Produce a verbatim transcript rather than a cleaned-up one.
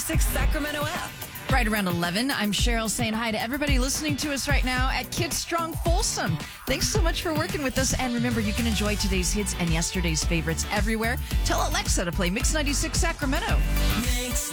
ninety-six Sacramento app. Right around eleven, I'm Cheryl saying hi to everybody listening to us right now at Kids Strong Folsom. Thanks so much for working with us. And remember, you can enjoy today's hits and yesterday's favorites everywhere. Tell Alexa to play Mix ninety-six Sacramento. Mix